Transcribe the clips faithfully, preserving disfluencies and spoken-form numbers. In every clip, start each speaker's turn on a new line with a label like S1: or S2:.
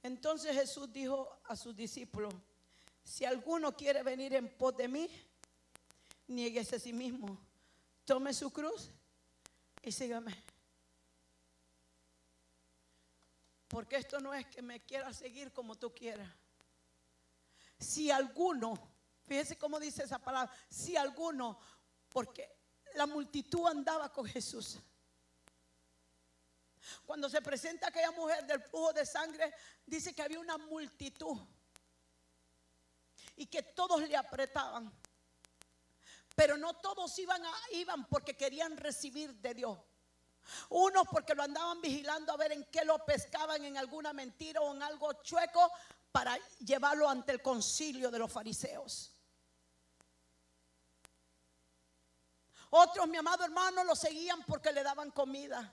S1: Entonces Jesús dijo a sus discípulos: si alguno quiere venir en pos de mí, niéguese a sí mismo, tome su cruz y sígame. Porque esto no es que me quieras seguir como tú quieras. Si alguno, fíjese cómo dice esa palabra, si alguno, porque la multitud andaba con Jesús. Cuando se presenta aquella mujer del flujo de sangre, dice que había una multitud y que todos le apretaban, pero no todos iban, a, iban porque querían recibir de Dios. Unos porque lo andaban vigilando a ver en qué lo pescaban, en alguna mentira o en algo chueco, para llevarlo ante el concilio de los fariseos. Otros, mi amado hermano, lo seguían porque le daban comida.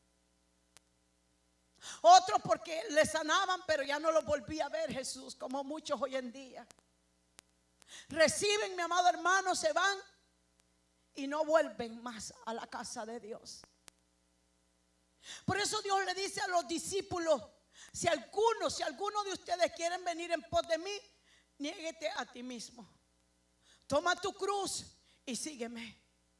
S1: Otros porque le sanaban, pero ya no lo volvía a ver Jesús, como muchos hoy en día. Reciben, mi amado hermano, se van y no vuelven más a la casa de Dios. Por eso Dios le dice a los discípulos: si alguno, si alguno de ustedes quieren venir en pos de mí, niéguete a ti mismo, toma tu cruz y sígueme.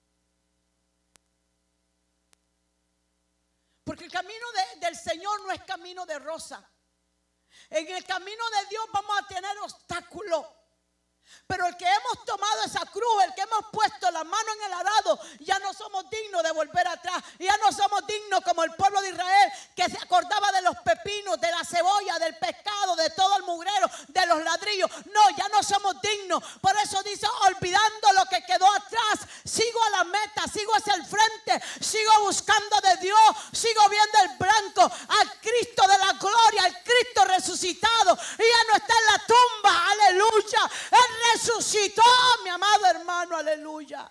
S1: Porque el camino de, del Señor no es camino de rosa. En el camino de Dios vamos a tener obstáculos. Pero el que hemos tomado esa cruz, el que hemos puesto la mano en el arado, ya no somos dignos de volver atrás. Ya no somos dignos como el pueblo de Israel, que se acordaba de los pepinos, de la cebolla, del pescado, de todo el mugrero, de los ladrillos. No, ya no somos dignos. Por eso dice: olvidando lo que quedó atrás, sigo a la meta, sigo hacia el frente, sigo buscando de Dios, sigo viendo el blanco, al Cristo de la gloria, al Cristo resucitado. Y ya no está en la tumba, aleluya. Él resucitó, mi amado hermano, aleluya.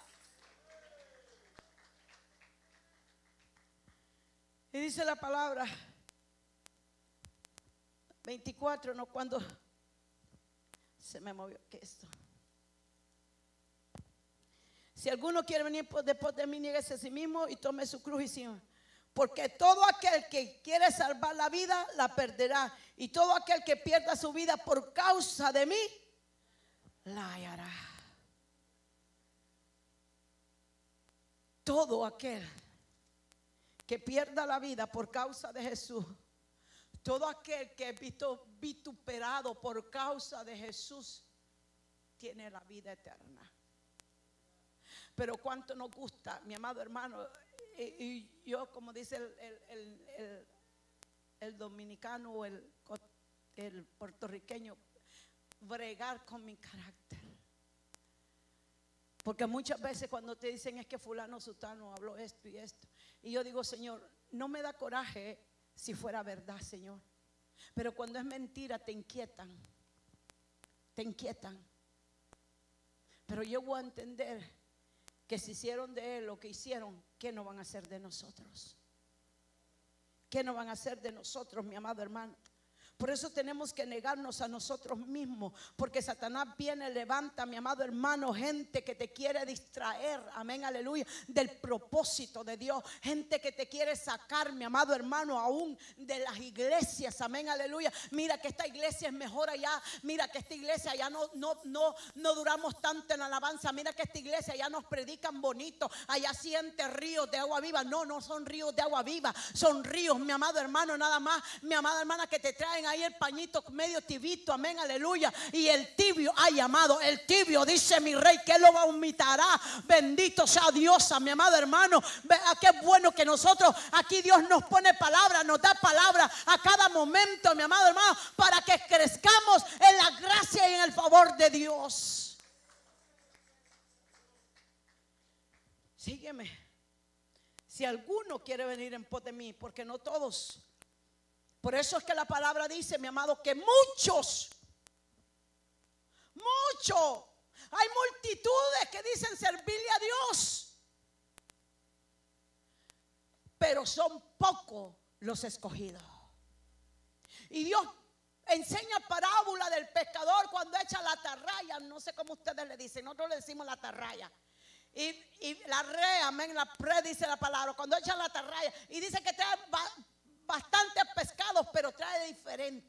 S1: Y dice la palabra veinticuatro, no, cuando se me movió, ¿qué es esto? Si alguno quiere venir después de mí, niéguese a sí mismo y tome su cruz y sígame. Porque todo aquel que quiere salvar la vida, la perderá. Y todo aquel que pierda su vida por causa de mí, la hallará. Todo aquel que pierda la vida por causa de Jesús, todo aquel que es vituperado por causa de Jesús, tiene la vida eterna. Pero cuánto nos gusta, mi amado hermano, y, y yo, como dice el, el, el, el, el dominicano o el, el puertorriqueño, bregar con mi carácter. Porque muchas veces cuando te dicen es que fulano sutano habló esto y esto, y yo digo: Señor, no me da coraje si fuera verdad, Señor, pero cuando es mentira te inquietan, te inquietan. Pero yo voy a entender que si hicieron de él lo que hicieron, ¿qué no van a hacer de nosotros? ¿Qué no van a hacer de nosotros, mi amado hermano? Por eso tenemos que negarnos a nosotros mismos, porque Satanás viene, levanta, mi amado hermano, gente que te quiere distraer, amén, aleluya, del propósito de Dios. Gente que te quiere sacar, mi amado hermano, aún de las iglesias, amén, aleluya. Mira que esta iglesia es mejor allá, mira que esta iglesia ya no, no, no, no duramos tanto en alabanza, mira que esta iglesia ya nos predican bonito, allá siente ríos de agua viva. No, no son ríos de agua viva, son ríos, mi amado hermano, nada más, mi amada hermana, que te traen ahí el pañito medio tibito, amén, aleluya. Y el tibio, ay amado, el tibio, dice mi rey, que lo vomitará. Bendito sea Dios, mi amado hermano. Qué bueno que nosotros aquí Dios nos pone palabra, nos da palabra a cada momento, mi amado hermano, para que crezcamos en la gracia y en el favor de Dios. Sígueme. Si alguno quiere venir en pos de mí, porque no todos. Por eso es que la palabra dice, mi amado, que muchos, muchos, hay multitudes que dicen servirle a Dios, pero son pocos los escogidos. Y Dios enseña parábola del pescador cuando echa la atarraya. No sé cómo ustedes le dicen, nosotros le decimos la atarraya. Y, y la red, amén, la pre dice la palabra, cuando echa la atarraya. Y dice que trae bastantes pescados, pero trae diferente.